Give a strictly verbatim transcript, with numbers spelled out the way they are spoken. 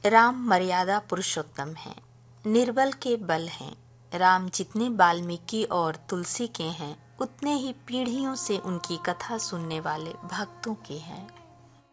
राम मर्यादा पुरुषोत्तम हैं, निर्बल के बल हैं। राम जितने वाल्मीकि और तुलसी के हैं, उतने ही पीढ़ियों से उनकी कथा सुनने वाले भक्तों के हैं।